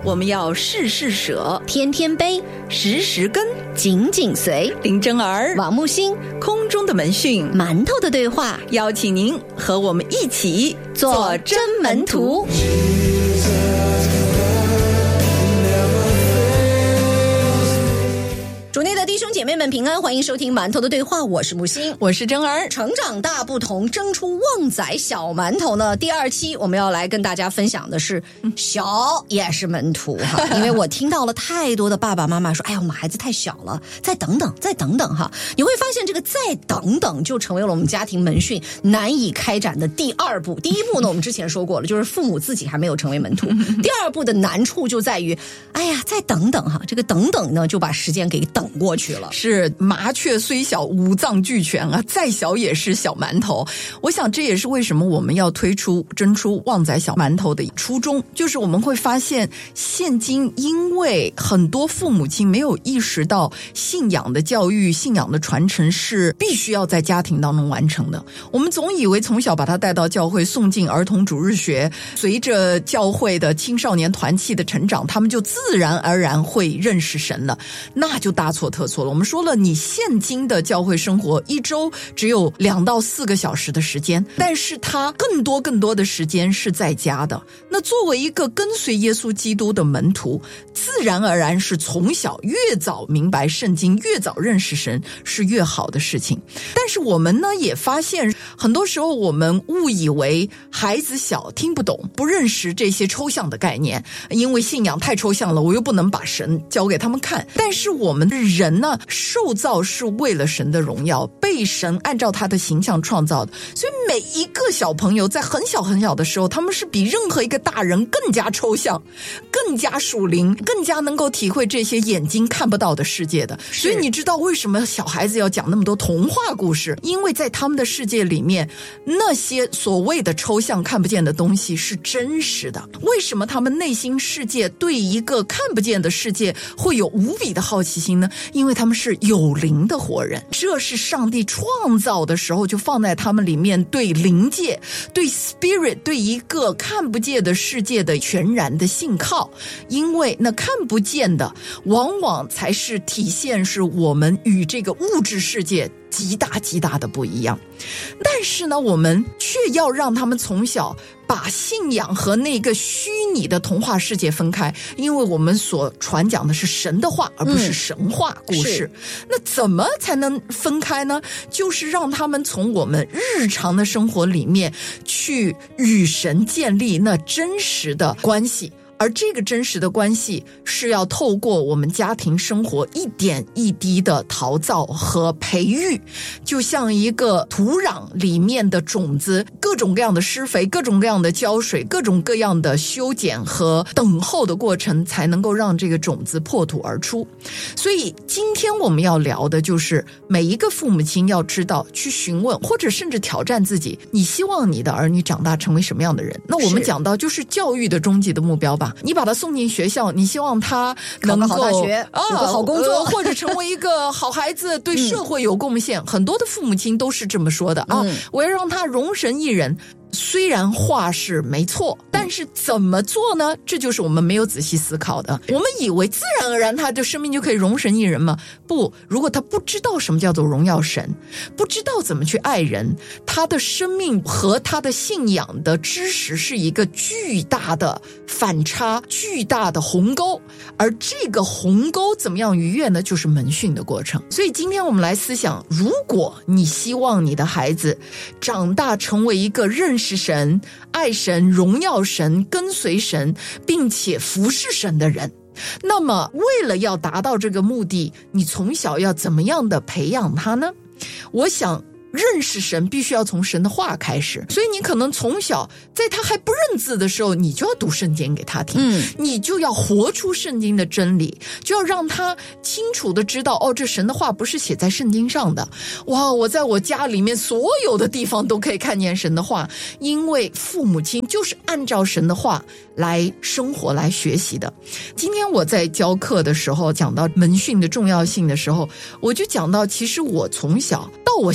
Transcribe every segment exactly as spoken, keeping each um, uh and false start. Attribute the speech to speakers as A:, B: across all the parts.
A: 我们要事事舍，
B: 天天悲，
A: 时时跟，
B: 紧紧随。
A: 林真儿、
B: 王木星，
A: 空中的门讯，
B: 馒头的对话，
A: 邀请您和我们一起
B: 做真门徒。主内的弟兄姐妹们平安，欢迎收听馒头的对话，我是木星，
A: 我是真儿。
B: 成长大不同，蒸出旺仔小馒头呢。第二期我们要来跟大家分享的是小也是门徒哈，因为我听到了太多的爸爸妈妈说，哎呀，我们孩子太小了，再等等，再等等哈。你会发现这个再等等就成为了我们家庭门训难以开展的第二步。第一步呢，我们之前说过了，就是父母自己还没有成为门徒。第二步的难处就在于，哎呀，再等等哈，这个等等呢就把时间给等过去了。
A: 是麻雀虽小，五脏俱全啊，再小也是小馒头。我想这也是为什么我们要推出蒸出旺仔小馒头的初衷，就是我们会发现现今因为很多父母亲没有意识到信仰的教育、信仰的传承是必须要在家庭当中完成的。我们总以为从小把他带到教会，送进儿童主日学，随着教会的青少年团契的成长，他们就自然而然会认识神了，那就大错特错了。我们说了，你现今的教会生活一周只有两到四个小时的时间，但是他更多更多的时间是在家的。那作为一个跟随耶稣基督的门徒，自然而然是从小越早明白圣经，越早认识神是越好的事情。但是我们呢也发现，很多时候我们误以为孩子小听不懂，不认识这些抽象的概念，因为信仰太抽象了，我又不能把神教给他们看。但是我们的人呢，受造是为了神的荣耀，被神按照他的形象创造的，所以每一个小朋友在很小很小的时候，他们是比任何一个大人更加抽象，更加属灵，更加能够体会这些眼睛看不到的世界的。所以你知道为什么小孩子要讲那么多童话故事？因为在他们的世界里面，那些所谓的抽象看不见的东西是真实的。为什么他们内心世界对一个看不见的世界会有无比的好奇心呢？因为他们是有灵的活人，这是上帝创造的时候就放在他们里面对灵界、对 spirit、对一个看不见的世界的全然的信靠。因为那看不见的往往才是体现是我们与这个物质世界极大极大的不一样。但是呢，我们却要让他们从小把信仰和那个虚拟的童话世界分开，因为我们所传讲的是神的话，而不是神话故事。嗯、那怎么才能分开呢？就是让他们从我们日常的生活里面去与神建立那真实的关系。而这个真实的关系是要透过我们家庭生活一点一滴的陶造和培育，就像一个土壤里面的种子，各种各样的施肥，各种各样的浇水，各种各样的修剪和等候的过程，才能够让这个种子破土而出。所以今天我们要聊的就是每一个父母亲要知道，去询问或者甚至挑战自己，你希望你的儿女长大成为什么样的人？那我们讲到就是教育的终极的目标吧。你把他送进学校，你希望他能够
B: 考个好大学，
A: 啊、
B: 有个好工作、
A: 呃，或者成为一个好孩子，对社会有贡献。嗯、很多的父母亲都是这么说的啊，嗯、我要让他容神一人。虽然话是没错，但是怎么做呢？这就是我们没有仔细思考的。我们以为自然而然他的生命就可以容神一人吗？不，如果他不知道什么叫做荣耀神，不知道怎么去爱人，他的生命和他的信仰的知识是一个巨大的反差，巨大的鸿沟。而这个鸿沟怎么样逾越呢？就是门训的过程。所以今天我们来思想，如果你希望你的孩子长大成为一个认识是神、爱神、荣耀神、跟随神并且服侍神的人，那么为了要达到这个目的，你从小要怎么样的培养他呢？我想认识神必须要从神的话开始，所以你可能从小在他还不认字的时候，你就要读圣经给他听，嗯，你就要活出圣经的真理，就要让他清楚的知道，哦，这神的话不是写在圣经上的。哇，我在我家里面所有的地方都可以看见神的话，因为父母亲就是按照神的话来生活来学习的。今天我在教课的时候讲到门训的重要性的时候，我就讲到其实我从小到我现在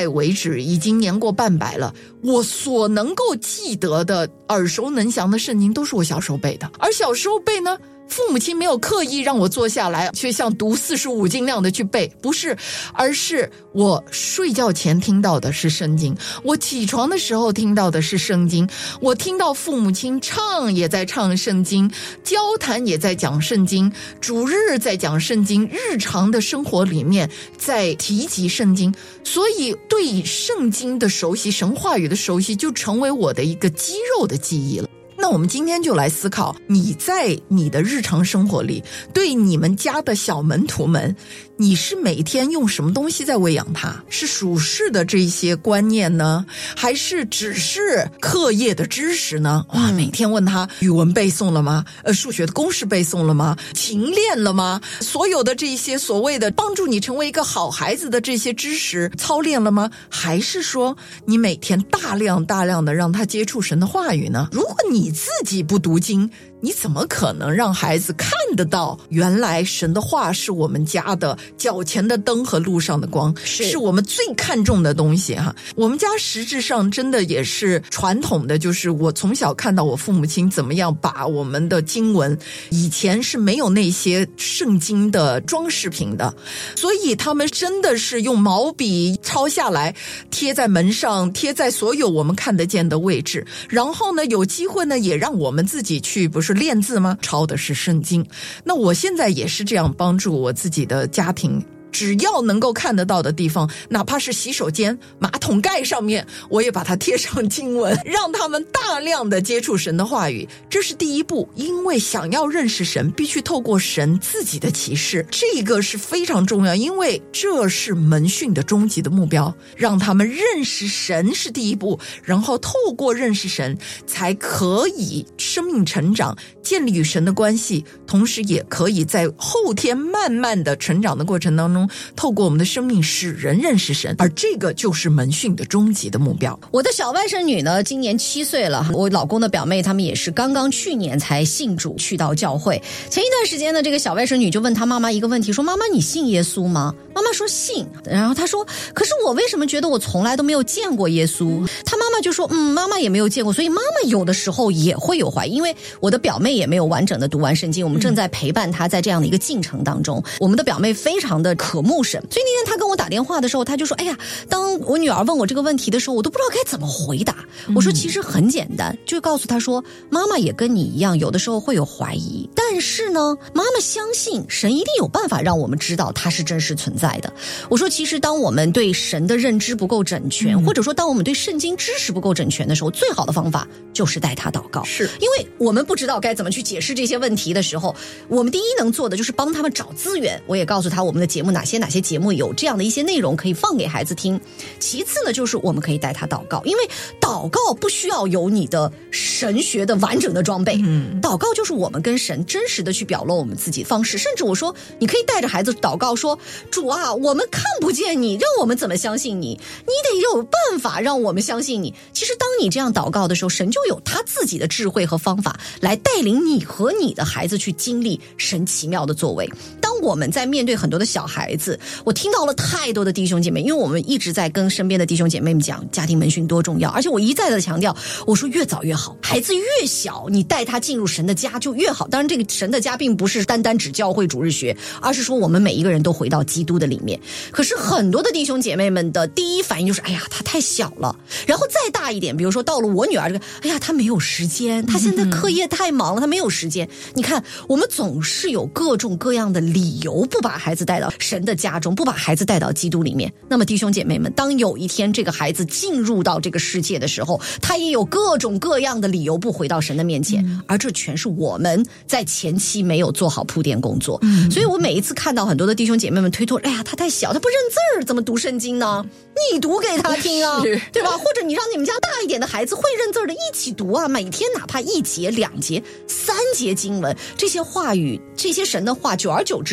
A: 在为止已经年过半百了，我所能够记得的耳熟能详的圣经都是我小时候背的。而小时候背呢，父母亲没有刻意让我坐下来去像读四书五经那样的去背，不是，而是我睡觉前听到的是圣经，我起床的时候听到的是圣经，我听到父母亲唱也在唱圣经，交谈也在讲圣经，主日在讲圣经，日常的生活里面在提及圣经，所以对圣经的熟悉，神话语的熟悉就成为我的一个肌肉的记忆了。那我们今天就来思考，你在你的日常生活里，对你们家的小门徒们，你是每天用什么东西在喂养他？是属世的这些观念呢，还是只是课业的知识呢？哇，每天问他语文背诵了吗？呃，数学的公式背诵了吗？勤练了吗？所有的这些所谓的帮助你成为一个好孩子的这些知识操练了吗？还是说你每天大量大量的让他接触神的话语呢？如果你自己不读经，你怎么可能让孩子看得到原来神的话是我们家的脚前的灯和路上的光， 是, 是我们最看重的东西哈。我们家实质上真的也是传统的，就是我从小看到我父母亲怎么样把我们的经文，以前是没有那些圣经的装饰品的，所以他们真的是用毛笔抄下来贴在门上，贴在所有我们看得见的位置，然后呢有机会呢也让我们自己去不是练字吗？抄的是圣经。那我现在也是这样帮助我自己的家庭，只要能够看得到的地方，哪怕是洗手间马桶盖上面，我也把它贴上经文，让他们大量的接触神的话语。这是第一步，因为想要认识神，必须透过神自己的启示，这个是非常重要，因为这是门训的终极的目标，让他们认识神是第一步，然后透过认识神才可以生命成长，建立与神的关系，同时也可以在后天慢慢的成长的过程当中，透过我们的生命使人认识神，而这个就是门训的终极的目标。
B: 我的小外甥女呢，今年七岁了，我老公的表妹他们也是刚刚去年才信主，去到教会。前一段时间呢，这个小外甥女就问她妈妈一个问题，说妈妈你信耶稣吗？妈妈说信，然后她说可是我为什么觉得我从来都没有见过耶稣？她妈妈就说嗯，妈妈也没有见过，所以妈妈有的时候也会有怀疑，因为我的表妹也没有完整的读完圣经，我们正在陪伴她在这样的一个进程当中。我们的表妹非常的渴慕神，所以那天她跟我打电话的时候，她就说哎呀，当我女儿问我这个问题的时候，我都不知道该怎么回答。我说其实很简单，就告诉她说妈妈也跟你一样，有的时候会有怀疑，但是呢妈妈相信神一定有办法让我们知道他是真实存在的。我说其实当我们对神的认知不够整全、嗯、或者说当我们对圣经知识不够整全的时候，最好的方法就是带他祷告。
A: 是
B: 因为我们不知道该怎么去解释这些问题的时候，我们第一能做的就是帮他们找资源，我也告诉他我们的节目哪些哪些节目有这样的一些内容可以放给孩子听。其次呢就是我们可以带他祷告，因为祷告不需要有你的神学的完整的装备、嗯、祷告就是我们跟神真实的去表露我们自己的方式。甚至我说你可以带着孩子祷告说主啊，我们看不见你，让我们怎么相信你？你得有办法让我们相信你。其实当你这样祷告的时候，神就有他自己的智慧和方法来带领你和你的孩子去经历神奇妙的作为。当我们在面对很多的小孩子，我听到了太多的弟兄姐妹，因为我们一直在跟身边的弟兄姐妹们讲家庭门训多重要，而且我一再的强调，我说越早越好，孩子越小你带他进入神的家就越好。当然这个神的家并不是单单指教会主日学，而是说我们每一个人都回到基督的里面。可是很多的弟兄姐妹们的第一反应就是哎呀他太小了，然后再大一点，比如说到了我女儿这个，哎呀他没有时间，他现在课业太忙了，他没有时间。你看我们总是有各种各样的理由不把孩子带到神的家中，不把孩子带到基督里面。那么弟兄姐妹们，当有一天这个孩子进入到这个世界的时候，他也有各种各样的理由不回到神的面前、嗯、而这全是我们在前期没有做好铺垫工作、嗯、所以我每一次看到很多的弟兄姐妹们推脱，哎呀他太小，他不认字儿，怎么读圣经呢？你读给他听啊，对吧？或者你让你们家大一点的孩子会认字的一起读啊，每天哪怕一节两节三节经文，这些话语这些神的话久而久之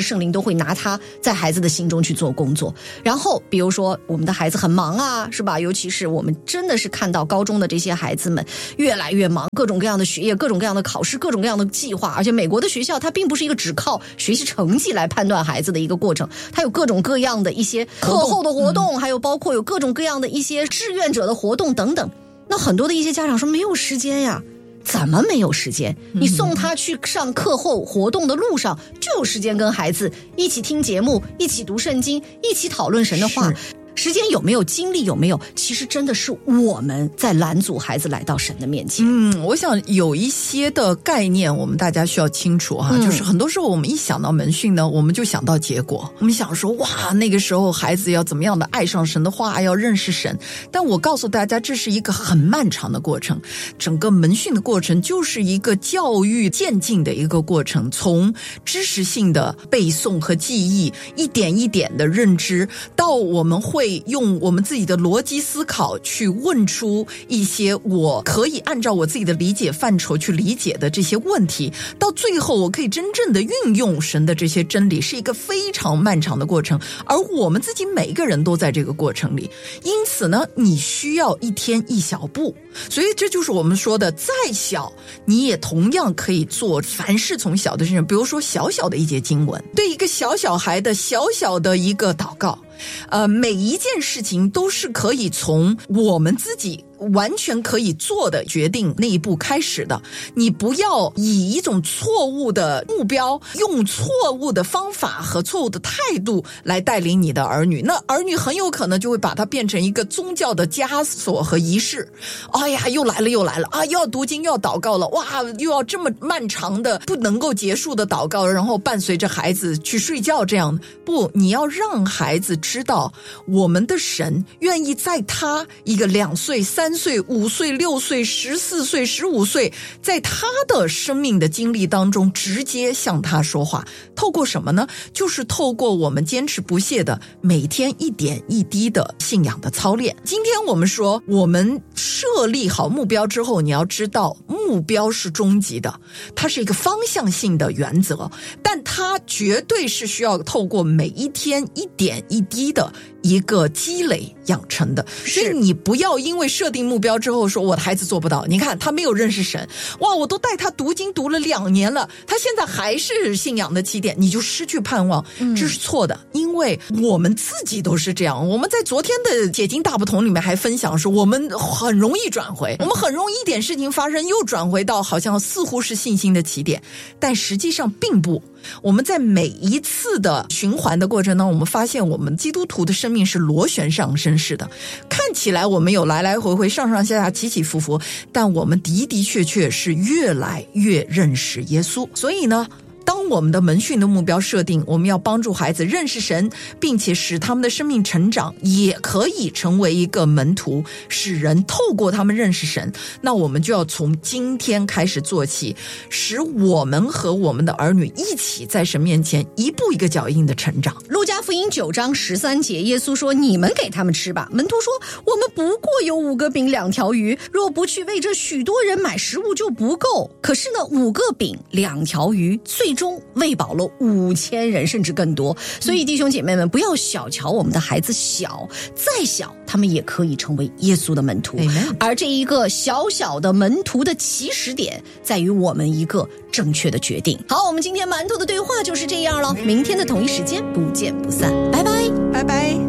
B: 是圣灵都会拿它在孩子的心中去做工作。然后比如说我们的孩子很忙啊，是吧？尤其是我们真的是看到高中的这些孩子们越来越忙，各种各样的学业，各种各样的考试，各种各样的计划。而且美国的学校它并不是一个只靠学习成绩来判断孩子的一个过程，它有各种各样的一些课后的活动，还有包括有各种各样的一些志愿者的活动等等。那很多的一些家长说没有时间呀，怎么没有时间？你送他去上课后活动的路上，就有时间跟孩子一起听节目，一起读圣经，一起讨论神的话。时间有没有，精力有没有，其实真的是我们在拦阻孩子来到神的面前。
A: 嗯，我想有一些的概念我们大家需要清楚哈、嗯、就是很多时候我们一想到门训呢，我们就想到结果，我们想说哇，那个时候孩子要怎么样的爱上神的话，要认识神。但我告诉大家，这是一个很漫长的过程，整个门训的过程就是一个教育渐进的一个过程，从知识性的背诵和记忆，一点一点的认知，到我们会会用我们自己的逻辑思考去问出一些我可以按照我自己的理解范畴去理解的这些问题，到最后我可以真正的运用神的这些真理，是一个非常漫长的过程，而我们自己每一个人都在这个过程里。因此呢，你需要一天一小步，所以这就是我们说的，再小你也同样可以做凡事从小的事情。比如说小小的一节经文，对一个小小孩的小小的一个祷告，呃，每一件事情都是可以从我们自己完全可以做的决定那一步开始的。你不要以一种错误的目标，用错误的方法和错误的态度来带领你的儿女，那儿女很有可能就会把它变成一个宗教的枷锁和仪式。哎呀，又来了又来了啊！又要读经又要祷告了，哇，又要这么漫长的不能够结束的祷告，然后伴随着孩子去睡觉，这样不，你要让孩子知道我们的神愿意在他一个两岁、三岁、五岁、六岁、十四岁、十五岁，在他的生命的经历当中直接向他说话。透过什么呢？就是透过我们坚持不懈的每天一点一滴的信仰的操练。今天我们说，我们设立好目标之后，你要知道目标是终极的，它是一个方向性的原则，但它绝对是需要透过每一天一点一滴的一个积累养成的。所以你不要因为设定目标之后说我的孩子做不到，你看他没有认识神，哇，我都带他读经读了两年了，他现在还是信仰的起点，你就失去盼望，这是错的。因为我们自己都是这样，我们在昨天的解经大不同里面还分享说，我们很容易转回，我们很容易一点事情发生又转回到好像似乎是信心的起点，但实际上并不。我们在每一次的循环的过程当中，我们发现我们基督徒的生命是螺旋上升式的，看起来我们有来来回回上上下下起起伏伏，但我们的的确确是越来越认识耶稣。所以呢，当我们的门训的目标设定，我们要帮助孩子认识神，并且使他们的生命成长，也可以成为一个门徒，使人透过他们认识神。那我们就要从今天开始做起，使我们和我们的儿女一起在神面前一步一个脚印的成长。
B: 路加福音九章十三节，耶稣说：“你们给他们吃吧。”门徒说：“我们不过有五个饼两条鱼，若不去为这许多人买食物就不够。”可是呢，五个饼两条鱼最终喂饱了五千人，甚至更多。所以弟兄姐妹们，不要小瞧我们的孩子小，再小他们也可以成为耶稣的门徒。而这一个小小的门徒的起始点，在于我们一个正确的决定。好，我们今天馒头的对话就是这样了，明天的同一时间不见不散，拜拜，
A: 拜拜。